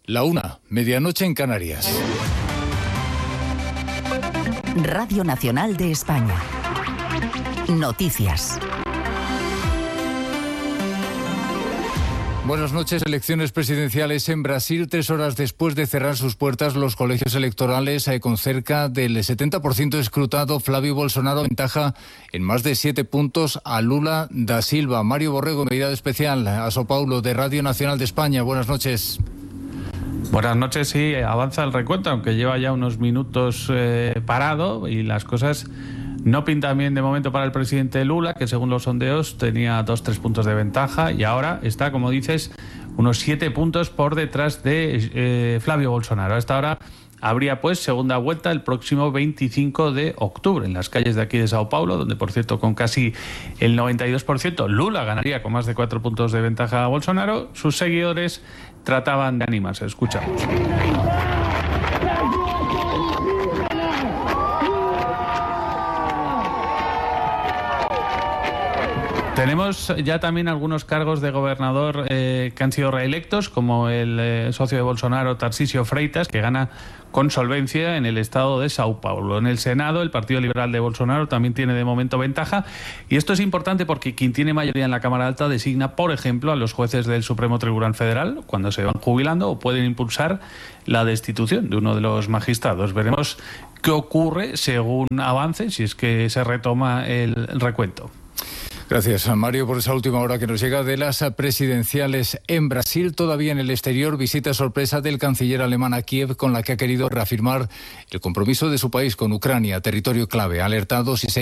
1:00, medianoche en Canarias. Radio Nacional de España. Noticias. Buenas noches. Elecciones presidenciales en Brasil. 3 horas después de cerrar sus puertas los colegios electorales, con cerca del 70% escrutado, Flávio Bolsonaro ventaja en más de 7 puntos a Lula da Silva. Mario Borrego, medida especial a São Paulo de Radio Nacional de España. Buenas noches. Buenas noches. Sí, avanza el recuento, aunque lleva ya unos minutos parado, y las cosas no pintan bien de momento para el presidente Lula, que según los sondeos tenía 2-3 puntos de ventaja, y ahora está, como dices, unos 7 puntos por detrás de Flávio Bolsonaro. A esta hora habría pues segunda vuelta el próximo 25 de octubre en las calles de aquí de São Paulo, donde, por cierto, con casi el 92% Lula ganaría con más de 4 puntos de ventaja a Bolsonaro. Sus seguidores trataban de animarse. Escuchamos. Tenemos ya también algunos cargos de gobernador que han sido reelectos, como el socio de Bolsonaro, Tarcísio Freitas, que gana con solvencia en el estado de São Paulo. En el Senado, el Partido Liberal de Bolsonaro también tiene de momento ventaja, y esto es importante porque quien tiene mayoría en la Cámara Alta designa, por ejemplo, a los jueces del Supremo Tribunal Federal cuando se van jubilando, o pueden impulsar la destitución de uno de los magistrados. Veremos qué ocurre según avance, si es que se retoma el recuento. Gracias, Mario, por esa última hora que nos llega de las presidenciales en Brasil. Todavía en el exterior, visita sorpresa del canciller alemán a Kiev, con la que ha querido reafirmar el compromiso de su país con Ucrania, territorio clave. Ha alertado si se